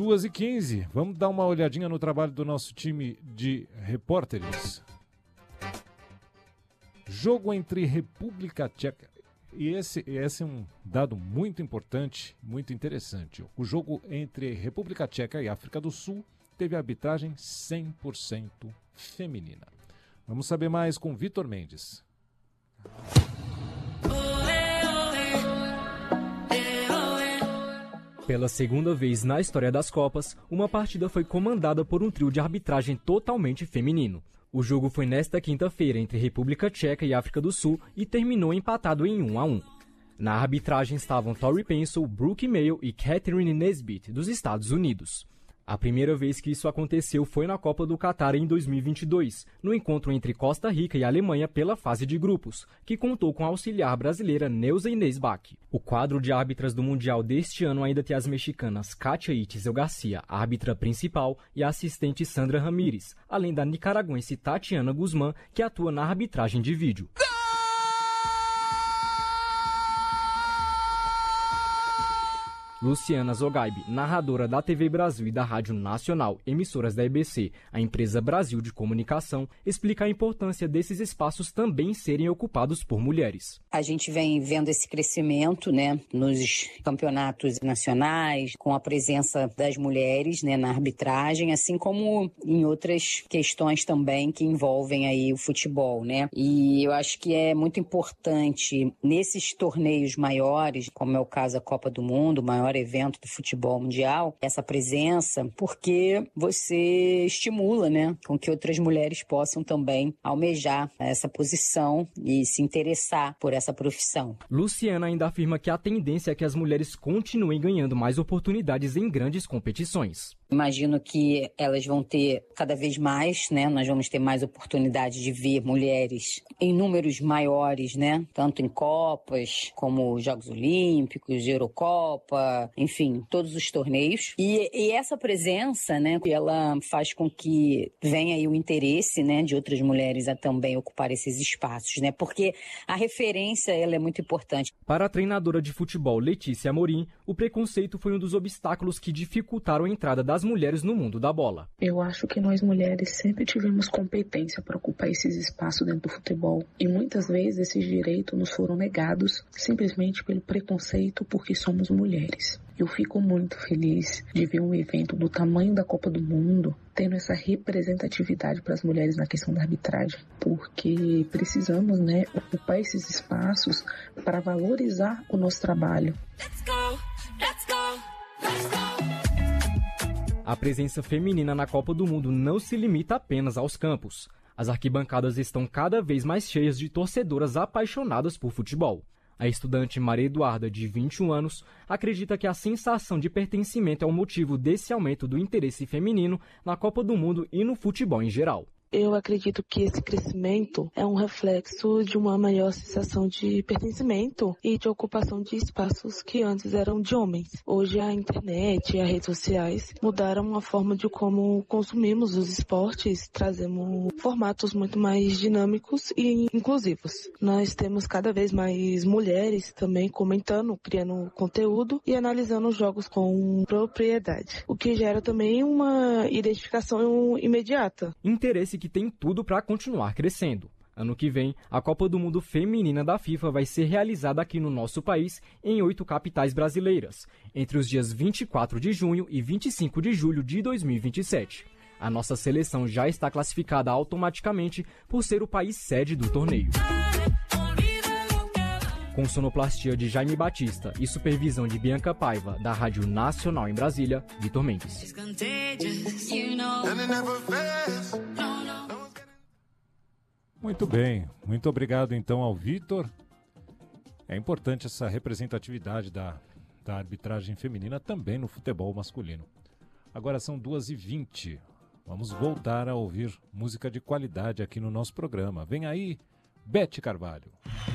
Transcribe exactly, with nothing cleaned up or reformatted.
duas e quinze. Vamos dar uma olhadinha no trabalho do nosso time de repórteres. Jogo entre República Tcheca. E esse, esse é um dado muito importante, muito interessante. O jogo entre República Tcheca e África do Sul teve arbitragem cem por cento feminina. Vamos saber mais com Vitor Mendes. Pela segunda vez na história das Copas, uma partida foi comandada por um trio de arbitragem totalmente feminino. O jogo foi nesta quinta-feira entre República Tcheca e África do Sul e terminou empatado em um a um. Na arbitragem estavam Tori Pencil, Brooke Mayo e Catherine Nesbitt, dos Estados Unidos. A primeira vez que isso aconteceu foi na Copa do Catar em dois mil e vinte e dois, no encontro entre Costa Rica e Alemanha pela fase de grupos, que contou com a auxiliar brasileira Neuza Inês Bach. O quadro de árbitras do Mundial deste ano ainda tem as mexicanas Kátia Itzel Garcia, a árbitra principal, e a assistente Sandra Ramírez, além da nicaragüense Tatiana Guzmán, que atua na arbitragem de vídeo. Luciana Zogaib, narradora da T V Brasil e da Rádio Nacional, emissoras da E B C, a empresa Brasil de Comunicação, explica a importância desses espaços também serem ocupados por mulheres. A gente vem vendo esse crescimento, né, nos campeonatos nacionais, com a presença das mulheres, né, na arbitragem, assim como em outras questões também que envolvem aí o futebol, né? E eu acho que é muito importante nesses torneios maiores, como é o caso da Copa do Mundo, o maior evento do futebol mundial, essa presença, porque você estimula, né, com que outras mulheres possam também almejar essa posição e se interessar por essa profissão. Luciana ainda afirma que a tendência é que as mulheres continuem ganhando mais oportunidades em grandes competições. Imagino que elas vão ter cada vez mais, né? Nós vamos ter mais oportunidade de ver mulheres em números maiores, né? Tanto em Copas, como Jogos Olímpicos, Eurocopa, enfim, todos os torneios. E, e essa presença, né? Ela faz com que venha aí o interesse, né? De outras mulheres a também ocupar esses espaços, né? Porque a referência, ela é muito importante. Para a treinadora de futebol Letícia Amorim, o preconceito foi um dos obstáculos que dificultaram a entrada das mulheres no mundo da bola. Eu acho que nós mulheres sempre tivemos competência para ocupar esses espaços dentro do futebol e muitas vezes esses direitos nos foram negados simplesmente pelo preconceito porque somos mulheres. Eu fico muito feliz de ver um evento do tamanho da Copa do Mundo tendo essa representatividade para as mulheres na questão da arbitragem, porque precisamos, né, ocupar esses espaços para valorizar o nosso trabalho. Let's go, let's go, let's go. A presença feminina na Copa do Mundo não se limita apenas aos campos. As arquibancadas estão cada vez mais cheias de torcedoras apaixonadas por futebol. A estudante Maria Eduarda, de vinte e um anos, acredita que a sensação de pertencimento é o motivo desse aumento do interesse feminino na Copa do Mundo e no futebol em geral. Eu acredito que esse crescimento é um reflexo de uma maior sensação de pertencimento e de ocupação de espaços que antes eram de homens. Hoje a internet e as redes sociais mudaram a forma de como consumimos os esportes, trazemos formatos muito mais dinâmicos e inclusivos. Nós temos cada vez mais mulheres também comentando, criando conteúdo e analisando os jogos com propriedade, o que gera também uma identificação imediata. Interesse que tem tudo para continuar crescendo. Ano que vem, a Copa do Mundo Feminina da FIFA vai ser realizada aqui no nosso país em oito capitais brasileiras, entre os dias vinte e quatro de junho e vinte e cinco de julho de dois mil e vinte e sete. A nossa seleção já está classificada automaticamente por ser o país sede do torneio. Com sonoplastia de Jaime Batista e supervisão de Bianca Paiva, da Rádio Nacional em Brasília, Vitor Mendes. Muito bem, muito obrigado então ao Vitor. É importante essa representatividade da, da arbitragem feminina também no futebol masculino. Agora são duas e vinte. Vamos voltar a ouvir música de qualidade aqui no nosso programa. Vem aí, Beth Carvalho.